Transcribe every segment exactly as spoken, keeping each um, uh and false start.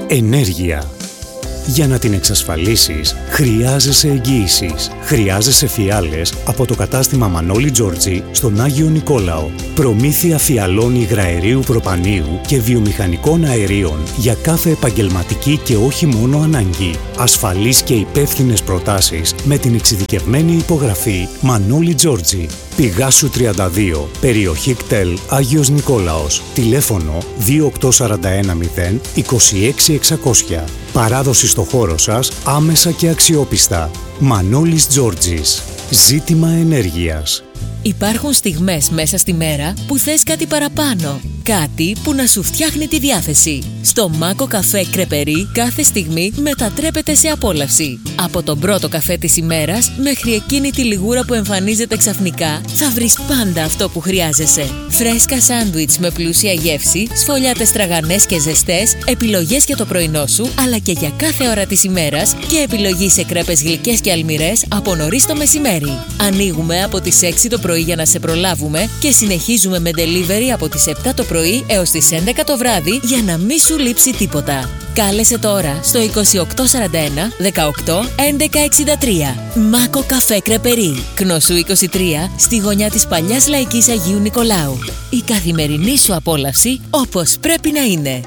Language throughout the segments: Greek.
Ενέργεια. Για να την εξασφαλίσεις, χρειάζεσαι εγγύησεις. Χρειάζεσαι φιάλες από το κατάστημα Μανώλη Τζόρτζι στον Άγιο Νικόλαο. Προμήθεια φιαλών υγραερίου προπανίου και βιομηχανικών αερίων για κάθε επαγγελματική και όχι μόνο ανάγκη. Ασφαλείς και υπεύθυνες προτάσεις με την εξειδικευμένη υπογραφή Μανώλη Τζόρτζι. Πηγάσου τριάντα δύο, περιοχή ΚΤΕΛ, Άγιος Νικόλαος. Τηλέφωνο δύο οκτώ τέσσερα ένα μηδέν είκοσι έξι εξακόσια. Παράδοση στο χώρο σας άμεσα και αξιόπιστα. Μανώλης Τζόρτζης. Ζήτημα ενέργειας. Υπάρχουν στιγμές μέσα στη μέρα που θες κάτι παραπάνω. Κάτι που να σου φτιάχνει τη διάθεση. Στο Μάκο Καφέ Κρεπερί κάθε στιγμή μετατρέπεται σε απόλαυση. Από τον πρώτο καφέ της ημέρας μέχρι εκείνη τη λιγούρα που εμφανίζεται ξαφνικά, θα βρεις πάντα αυτό που χρειάζεσαι. Φρέσκα σάντουιτς με πλούσια γεύση, σφολιάτες τραγανές και ζεστές, επιλογές για το πρωινό σου αλλά και για κάθε ώρα της ημέρας και επιλογή σε κρέπες γλυκές και αλμυρές από νωρίς το μεσημέρι. Ανοίγουμε από τις έξι το πρωί για να σε προλάβουμε και συνεχίζουμε με delivery από τις επτά το πρωί έως τις έντεκα το βράδυ για να μην σου λείψει τίποτα. Κάλεσε τώρα στο είκοσι οκτώ σαράντα ένα δεκαοκτώ έντεκα εξήντα τρία. Μάκο Καφέ Κρεπερί, Κνωσού είκοσι τρία, στη γωνιά της παλιάς Λαϊκής Αγίου Νικολάου. Η καθημερινή σου απόλαυση όπως πρέπει να είναι.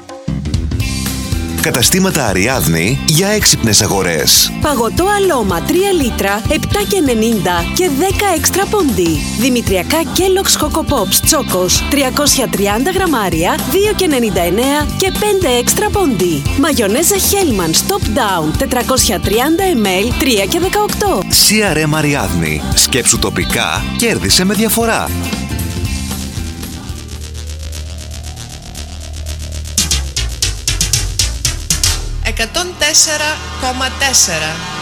Καταστήματα Αριάδνη για έξυπνες αγορές. Παγωτό αλόμα τρία λίτρα, επτά και ενενήντα και δέκα έξτρα πόντι. Δημητριακά Kellogg's Coco Pops Τσόκος, τριακόσια τριάντα γραμμάρια, δύο και ενενήντα εννέα και πέντε έξτρα πόντι. Μαγιονέζα Hellmann's Top Down, τετρακόσια τριάντα μιλιλίτρα, τρία και δεκαοκτώ. σι αρ εμ Αριάδνη. Σκέψου τοπικά, κέρδισε με διαφορά. εκατόν τέσσερα κόμμα τέσσερα